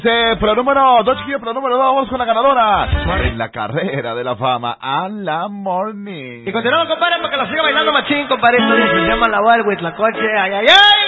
Pro número 2, chiquillos, pro número 2, vamos con la ganadora en la carrera de la fama, a la Morning. Y continuamos, compadre, porque la siga bailando machín, compadre. Esto se llama La Wild with la coche, ay, ay, ay.